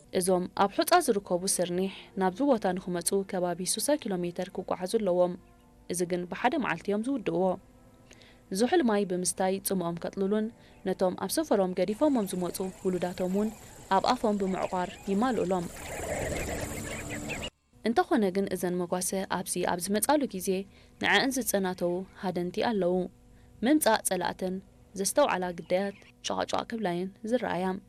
እዞም ኣብ ሑጻ ዝርከቡ ስርኒሕ ናብዚ ቦታ ንኽመጹ ከባቢ 60 ኪሎሜተር ክጓዓዙ ኣለዎም እዚ ግን ብሓደ መዓልቲ እዮም ዝውድእዎ ዝሑል ማይ ብምስታይ ጽምኦም ከጥልሉን ነቶም ኣብ ሰፈሮም ገዲፎሞም ዝመጹ ውሉዳቶም እውን ኣብ ኣፎም ብምዕቋር ይማልኡሎም እንተኾነ ግን እዘን መጓሰ ኣብዚ ኣብ ዝመጻሉ ግዜ ንዕአን ዝጸናተው ሃደንቲ ኣለዉ ምምጻእ ጸላእተን ዘስተውዓላ ግዳያት ጨቓጨቕ ክብላየን ዝረኣያ